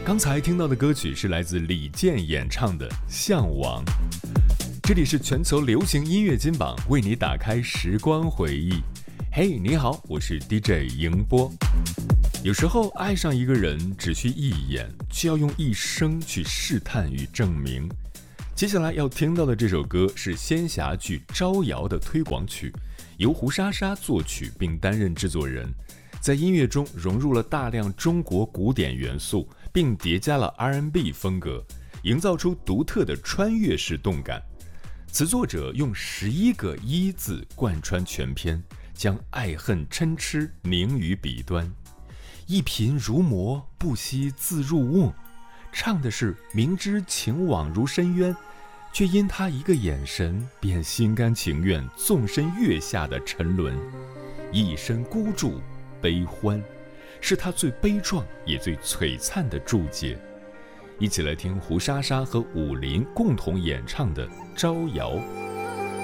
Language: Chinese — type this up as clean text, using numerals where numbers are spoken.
刚才听到的歌曲是来自李健演唱的《向往》。这里是全球流行音乐金榜，为你打开时光回忆。嘿，你好，我是 DJ 迎波。有时候爱上一个人只需一眼，却要用一生去试探与证明。接下来要听到的这首歌是仙侠剧《招摇》的推广曲，由胡莎莎作曲并担任制作人，在音乐中融入了大量中国古典元素，并叠加了 R&B 风格，营造出独特的穿越式动感。词作者用11个一字贯穿全篇，将爱恨嗔痴凝于笔端。一颦如磨，不惜自入瓮，唱的是明知情网如深渊，却因他一个眼神便心甘情愿纵身跃下的沉沦。一身孤注悲欢，是他最悲壮也最璀璨的注解。一起来听胡莎莎和武林共同演唱的《招摇》。